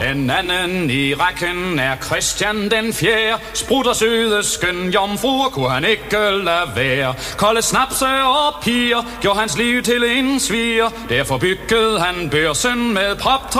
den anden i rækken er Christian den fjerde. Sprutter søde skøn jomfruer kunne han ikke lade være. Kolde snapse og piger gjorde hans liv til en sviger. Derfor byggede han børsen med pop